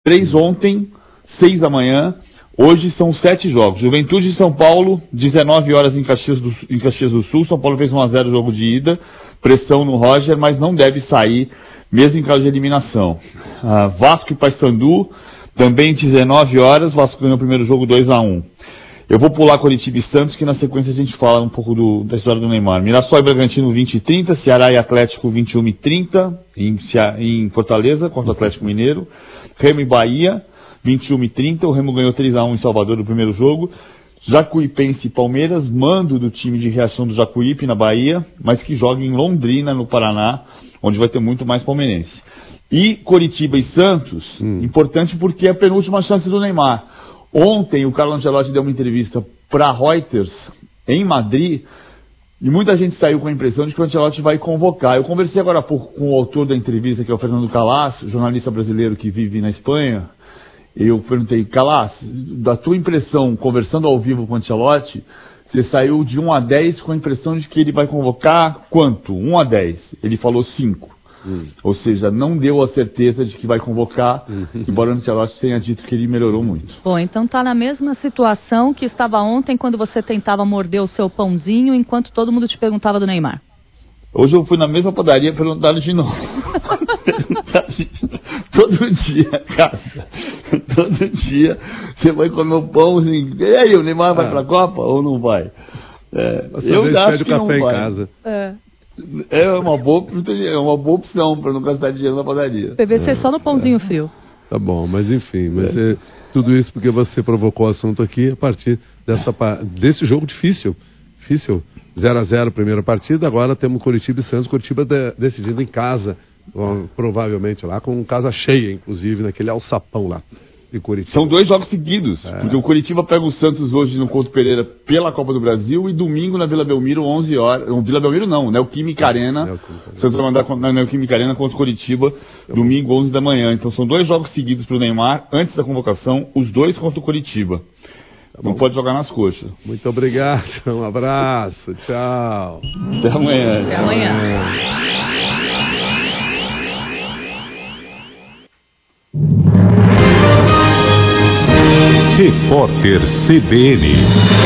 3 ontem, 6 da manhã. Hoje são 7 jogos. Juventude de São Paulo, 19 horas em Caxias do Sul. São Paulo fez 1-0 o jogo de ida. Pressão no Roger, mas não deve sair, mesmo em caso de eliminação. Vasco e Paysandu, também 19 horas. Vasco ganhou o primeiro jogo 2-1. Eu vou pular Coritiba e Santos, que na sequência a gente fala um pouco da história do Neymar. Mirassol e Bragantino 20h30, Ceará e Atlético 21h30 em Fortaleza, contra o Atlético Mineiro. Remo e Bahia, 21h30, o Remo ganhou 3-1 em Salvador no primeiro jogo. Jacuipense e Palmeiras, mando do time de reação do Jacuípe na Bahia, mas que joga em Londrina, no Paraná, onde vai ter muito mais palmeirense. E Coritiba e Santos, importante porque é a penúltima chance do Neymar. Ontem o Carlo Ancelotti deu uma entrevista para Reuters, em Madrid, e muita gente saiu com a impressão de que o Ancelotti vai convocar. Eu conversei agora há pouco com o autor da entrevista, que é o Fernando Calas, jornalista brasileiro que vive na Espanha. Eu perguntei, Calas, da tua impressão, conversando ao vivo com o Ancelotti, você saiu de 1 a 10 com a impressão de que ele vai convocar quanto? 1 a 10. Ele falou 5. Ou seja, não deu a certeza de que vai convocar, embora o Ancelotti tenha dito que ele melhorou muito. Bom, então está na mesma situação que estava ontem, quando você tentava morder o seu pãozinho, enquanto todo mundo te perguntava do Neymar. Hoje eu fui na mesma padaria perguntar de novo. Todo dia, cara. Todo dia você vai comer o pão assim, e aí, o Neymar vai pra Copa ou não vai? Eu acho que não vai. Em casa. É uma boa opção para não gastar dinheiro na padaria. PVC só no pãozinho frio. Tá bom, mas enfim, tudo isso porque você provocou o assunto aqui a partir desse jogo difícil. 0-0 primeira partida, agora temos Coritiba e Santos, Coritiba decidido em casa, provavelmente lá, com casa cheia, inclusive, naquele alçapão lá de Coritiba. São 2 jogos seguidos, porque o Coritiba pega o Santos hoje no Couto Pereira pela Copa do Brasil e domingo na Vila Belmiro, 11 horas. Vila Belmiro não, Neoquímica Arena. Santos vai mandar na Neoquímica Arena contra o Coritiba, domingo, 11 da manhã. Então são 2 jogos seguidos para o Neymar, antes da convocação, os 2 contra o Coritiba. Não pode jogar nas coxas. Muito obrigado, um abraço, tchau. Até amanhã. Até amanhã. Repórter CBN.